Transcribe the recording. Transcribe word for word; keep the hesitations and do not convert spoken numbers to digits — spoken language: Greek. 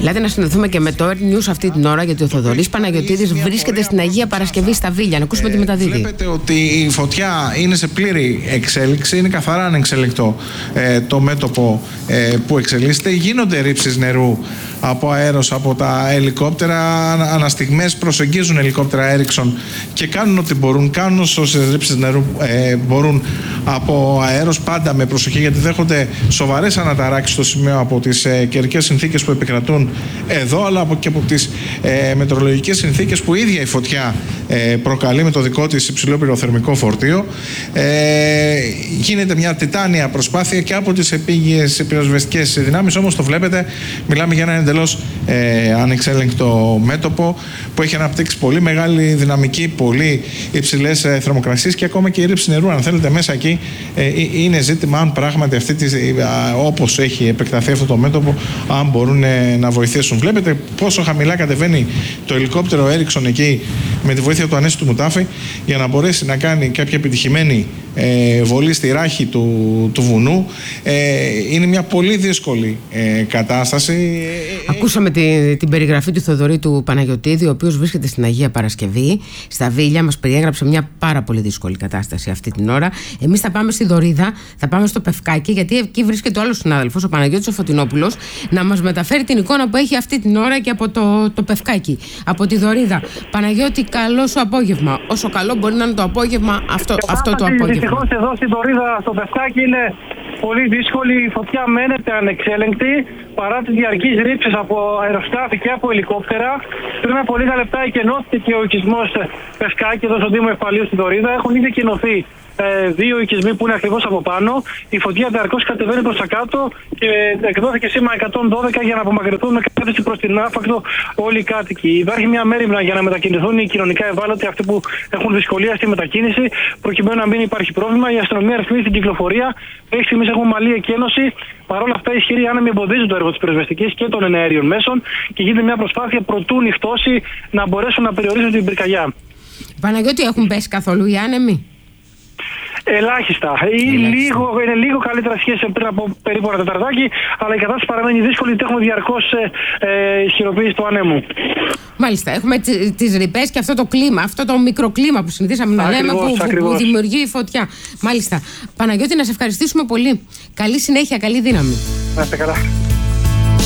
Λέτε να συνδεθούμε και με το Earth News αυτή την ώρα, γιατί ο Θοδωρής Παναγιωτίδης βρίσκεται στην Αγία Παρασκευή στα Βίλια. Να ακούσουμε ε, τι μεταδίδει. Βλέπετε ότι η φωτιά είναι σε πλήρη εξέλιξη, είναι καθαρά ανεξελεκτό ε, το μέτωπο ε, που εξελίσσεται. Γίνονται ρήψεις νερού από αέρος, από τα ελικόπτερα. Αναστιγμές προσεγγίζουν ελικόπτερα Ericsson και κάνουν ό,τι μπορούν. Κάνουν όσες ρήψεις νερού ε, μπορούν από αέρος, πάντα με προσοχή, γιατί δέχονται σοβαρές αναταράξεις στο σημείο από τις ε, καιρικές συνθήκες που επικρατούν εδώ, αλλά από, και από τις ε, μετεωρολογικές συνθήκες που η ίδια η φωτιά ε, προκαλεί με το δικό της υψηλό πυροθερμικό φορτίο. Ε, γίνεται μια τιτάνια προσπάθεια και από τις επίγειες πυροσβεστικές δυνάμεις, όμως το βλέπετε, μιλάμε για ένα εντελώς ε, ανεξέλεγκτο μέτωπο που έχει αναπτύξει πολύ μεγάλη δυναμική, πολύ υψηλές ε, θερμοκρασίες και ακόμα και η ρήψη νερού, αν θέλετε, μέσα εκεί ε, είναι ζήτημα αν πράγματι αυτή τη, ε, όπως έχει επεκταθεί αυτό το μέτωπο, αν μπορούν ε, να βοηθήσουν. Βλέπετε πόσο χαμηλά κατεβαίνει το ελικόπτερο Ericsson εκεί με τη βοήθεια του Ανέστη του Μουτάφη για να μπορέσει να κάνει κάποια επιτυχημένη ε, βολή στη ράχη του, του βουνού. Ε, είναι μια πολύ δύσκολη ε, κατάσταση. Ακούσαμε τη, την περιγραφή του Θοδωρή του Παναγιωτίδη, ο οποίος βρίσκεται στην Αγία Παρασκευή, στα Βίλια. Μας περιέγραψε μια πάρα πολύ δύσκολη κατάσταση αυτή την ώρα. Εμείς θα πάμε στη Δωρίδα, θα πάμε στο Πευκάκι, γιατί εκεί βρίσκεται ο άλλος συνάδελφος, ο Παναγιώτης ο Φωτεινόπουλος, να μας μεταφέρει την εικόνα που έχει αυτή την ώρα και από το, το Πευκάκι, από τη Δωρίδα. Παναγιώτη, καλό σου απόγευμα. Όσο καλό μπορεί να είναι το απόγευμα, αυτό, αυτό το απόγευμα. Δυστυχώς εδώ στην Δωρίδα, στο Πευκάκι, είναι πολύ δύσκολη. Η φωτιά μένεται ανεξέλεγκτη παρά τις διαρκείς ρήψεις από αεροσκάφη και από ελικόπτερα. Πριν από λίγα λεπτά εκενώθηκε και ο οικισμός Πευκάκι εδώ στον Δήμο Ευπαλίου στην Δωρίδα. Έχουν ήδη εκενωθεί Ε, δύο οικισμοί που είναι ακριβώς από πάνω. Η φωτιά διαρκώς κατεβαίνει προς τα κάτω και εκδόθηκε σήμα εκατόν δώδεκα για να απομακρυνθούν με κατεύθυνση προς την άφακτο όλοι οι κάτοικοι. Υπάρχει μια μέριμνα για να μετακινηθούν οι κοινωνικά ευάλωτοι, αυτοί που έχουν δυσκολία στη μετακίνηση, προκειμένου να μην υπάρχει πρόβλημα. Η αστυνομία ρυθμίζει την κυκλοφορία. Μέχρι στιγμής έχουμε ομαλή εκένωση. Παρ' όλα αυτά, οι ισχυροί άνεμοι εμποδίζουν το έργο της πυροσβεστικής και των εναέριων μέσων και γίνεται μια προσπάθεια προτού νυχτώσει να μπορέσουν να περιορίσουν την πυρκαγιά. Παναγιώτη, έχουν πέσει καθόλου οι άνεμοι? Ελάχιστα. Λίγο, είναι λίγο καλύτερα σχέση πριν από περίπου ένα τεταρτάκι, αλλά η κατάσταση παραμένει δύσκολη γιατί έχουμε διαρκώς ε, ε, ισχυροποίηση του ανέμου. Μάλιστα. Έχουμε τις ρηπές και αυτό το κλίμα, αυτό το μικροκλίμα που συνηθίσαμε να λέμε, που, που, που δημιουργεί η φωτιά. Μάλιστα. Παναγιώτη, να σε ευχαριστήσουμε πολύ. Καλή συνέχεια, καλή δύναμη. Να είστε καλά.